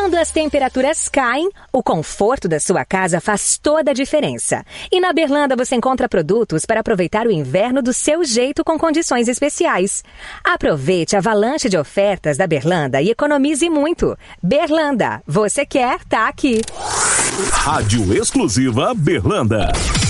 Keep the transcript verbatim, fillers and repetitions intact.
Quando as temperaturas caem, o conforto da sua casa faz toda a diferença. E na Berlanda você encontra produtos para aproveitar o inverno do seu jeito com condições especiais. Aproveite a avalanche de ofertas da Berlanda e economize muito. Berlanda, você quer, tá aqui. Rádio Exclusiva Berlanda.